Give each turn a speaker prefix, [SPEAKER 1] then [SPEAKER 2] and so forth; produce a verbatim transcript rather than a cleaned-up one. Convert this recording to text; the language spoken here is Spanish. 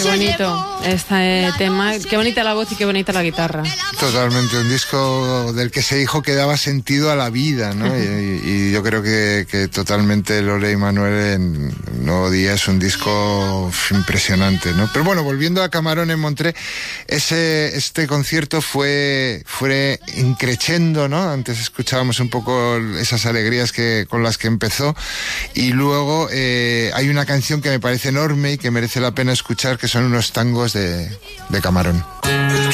[SPEAKER 1] Qué bonito este tema, qué bonita la voz y qué bonita la guitarra.
[SPEAKER 2] Totalmente, un disco del que se dijo que daba sentido a la vida, ¿no? y, y yo creo que, que totalmente Lola y Manuel en Nuevo Día es un disco uf, impresionante, ¿no? Pero bueno, volviendo a Camarón en Montré, ese, este concierto fue, fue increchendo, ¿no? Antes escuchábamos un poco esas alegrías que, con las que empezó, y luego eh, hay una canción que me parece enorme y que merece la pena escuchar, que son unos tangos de, de Camarón.